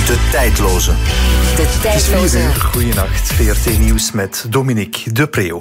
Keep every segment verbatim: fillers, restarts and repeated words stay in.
De tijdloze. De tijdloze. Goedenacht, V R T Nieuws met Dominique de Preeuw.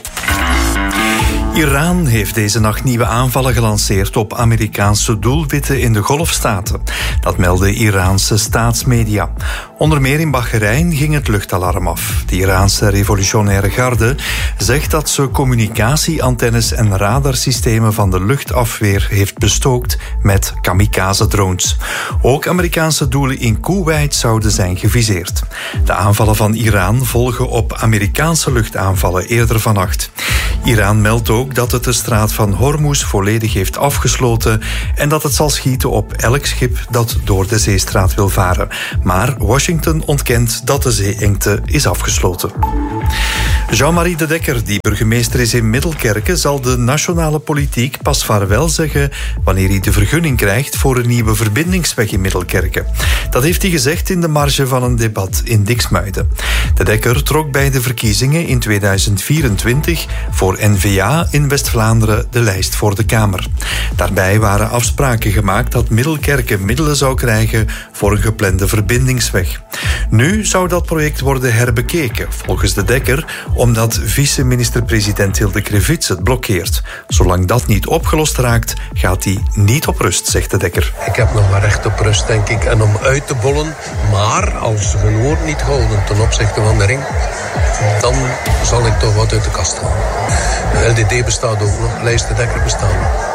Iran heeft deze nacht nieuwe aanvallen gelanceerd op Amerikaanse doelwitten in de Golfstaten. Dat melden Iraanse staatsmedia. Onder meer in Bahrein ging het luchtalarm af. De Iraanse revolutionaire garde zegt dat ze communicatieantennes en radarsystemen van de luchtafweer heeft bestookt met kamikaze-drones. Ook Amerikaanse doelen in Koeweit zouden zijn geviseerd. De aanvallen van Iran volgen op Amerikaanse luchtaanvallen eerder vannacht. Iran meldt ook dat het de straat van Hormuz volledig heeft afgesloten en dat het zal schieten op elk schip dat door de zeestraat wil varen. Maar Washington ontkent dat de zeeengte is afgesloten. Jean-Marie de Dekker, die burgemeester is in Middelkerke, zal de nationale politiek pas vaarwel zeggen wanneer hij de vergunning krijgt voor een nieuwe verbindingsweg in Middelkerke. Dat heeft hij gezegd in de marge van een debat in Diksmuiden. De Dekker trok bij de verkiezingen in tweeduizend vierentwintig voor N V A in West-Vlaanderen de lijst voor de Kamer. Daarbij waren afspraken gemaakt dat Middelkerke middelen zou krijgen voor een geplande verbindingsweg. Nu zou dat project worden herbekeken, volgens de Dekker, omdat vice-minister-president Hilde Krevits het blokkeert. Zolang dat niet opgelost raakt, gaat hij niet op rust, zegt de Dekker. Ik heb nog maar recht op rust, denk ik, en om uit te bollen. Maar als hun woord niet gehouden ten opzichte van de ring, dan zal ik toch wat uit de kast halen. De L D D bestaat ook nog, lijst de Dekker bestaat nog.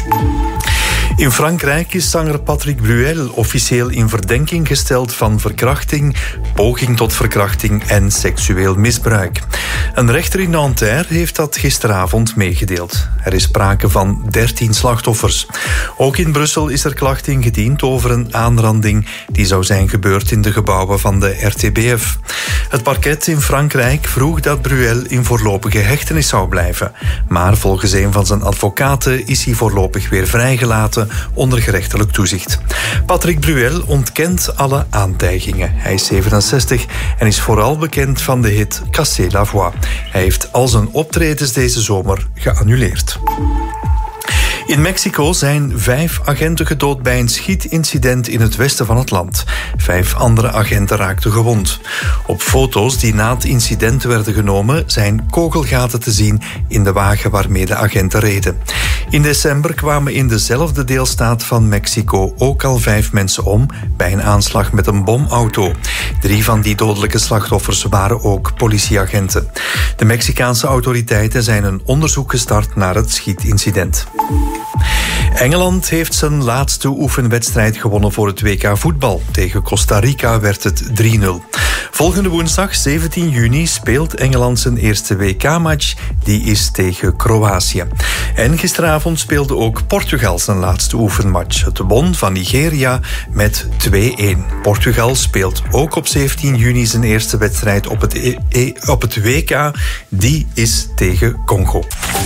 In Frankrijk is zanger Patrick Bruel officieel in verdenking gesteld van verkrachting, poging tot verkrachting en seksueel misbruik. Een rechter in Nanterre heeft dat gisteravond meegedeeld. Er is sprake van dertien slachtoffers. Ook in Brussel is er klacht ingediend over een aanranding die zou zijn gebeurd in de gebouwen van de R T B F. Het parket in Frankrijk vroeg dat Bruel in voorlopige hechtenis zou blijven. Maar volgens een van zijn advocaten is hij voorlopig weer vrijgelaten onder gerechtelijk toezicht. Patrick Bruel ontkent alle aantijgingen. Hij is zevenenzestig en is vooral bekend van de hit Cassez la voix. Hij heeft al zijn optredens deze zomer geannuleerd. In Mexico zijn vijf agenten gedood bij een schietincident in het westen van het land. Vijf andere agenten raakten gewond. Op foto's die na het incident werden genomen zijn kogelgaten te zien in de wagen waarmee de agenten reden. In december kwamen in dezelfde deelstaat van Mexico ook al vijf mensen om bij een aanslag met een bomauto. Drie van die dodelijke slachtoffers waren ook politieagenten. De Mexicaanse autoriteiten zijn een onderzoek gestart naar het schietincident. Engeland heeft zijn laatste oefenwedstrijd gewonnen voor het W K voetbal. Tegen Costa Rica werd het drie nul. Volgende woensdag, zeventien juni, speelt Engeland zijn eerste W K-match. Die is tegen Kroatië. En gisteravond speelde ook Portugal zijn laatste oefenmatch. Het won van Nigeria met twee-een. Portugal speelt ook op zeventien juni zijn eerste wedstrijd op het, e- e- op het W K. Die is tegen Congo.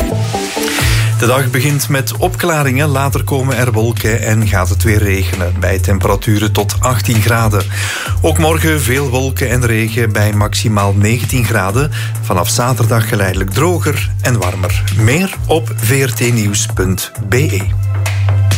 De dag begint met opklaringen, later komen er wolken en gaat het weer regenen. Bij temperaturen tot achttien graden. Ook morgen veel wolken en regen bij maximaal negentien graden. Vanaf zaterdag geleidelijk droger en warmer. Meer op v r t nieuws punt b e.